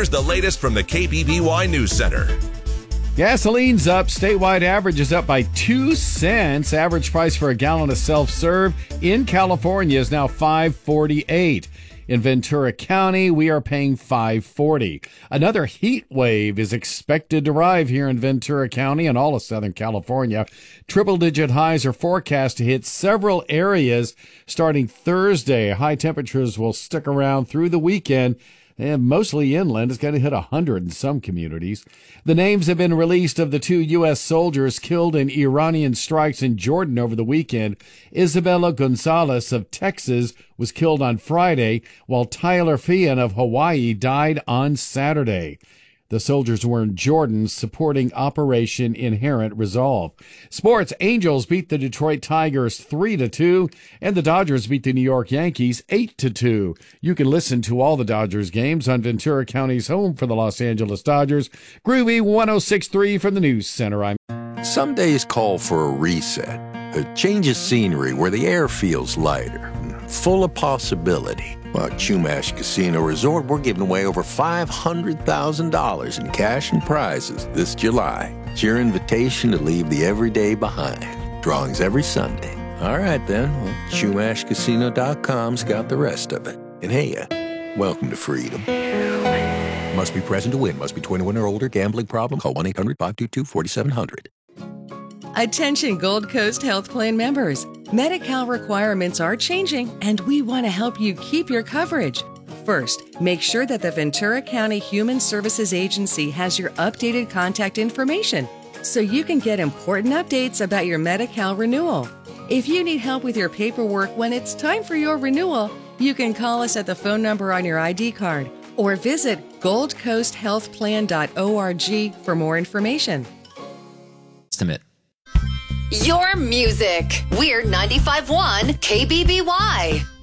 here's the latest from the KBBY News Center. Gasoline's up. Statewide average is up by 2 cents. Average price for a gallon of self-serve in California is now $5.48. In Ventura County, we are paying $5.40. Another heat wave is expected to arrive here in Ventura County and all of Southern California. Triple-digit highs are forecast to hit several areas starting Thursday. High temperatures will stick around through the weekend. And mostly inland. It's going to hit 100 in some communities. The names have been released of the 2 U.S. soldiers killed in Iranian strikes in Jordan over the weekend. Isabella Gonzalez of Texas was killed on Friday, while Tyler Feehan of Hawaii died on Saturday. The soldiers were in Jordan supporting Operation Inherent Resolve. Sports, Angels beat the Detroit Tigers 3-2, and the Dodgers beat the New York Yankees 8-2. You can listen to all the Dodgers games on Ventura County's home for the Los Angeles Dodgers. Groovy 106.3 from the News Center. Some days call for a reset, a change of scenery where the air feels lighter, full of possibility. Well, at Chumash Casino Resort, we're giving away over $500,000 in cash and prizes this July. It's your invitation to leave the everyday behind. Drawings every Sunday. All right, then. Well, ChumashCasino.com's got the rest of it. And hey, welcome to freedom. Must be present to win. Must be 21 or older. Gambling problem? Call 1-800-522-4700. Attention Gold Coast Health Plan members. Medi-Cal requirements are changing, and we want to help you keep your coverage. First, make sure that the Ventura County Human Services Agency has your updated contact information so you can get important updates about your Medi-Cal renewal. If you need help with your paperwork when it's time for your renewal, you can call us at the phone number on your ID card or visit goldcoasthealthplan.org for more information. Your music. We're 95.1 KBBY.